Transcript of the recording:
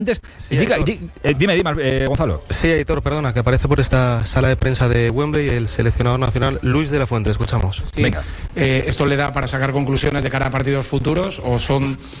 Sí, Dime, Gonzalo. Sí, Aitor, perdona, que aparece por esta sala de prensa de Wembley el seleccionador nacional Luis de la Fuente. Escuchamos. Sí. Venga. ¿Esto le da para sacar conclusiones de cara a partidos futuros o son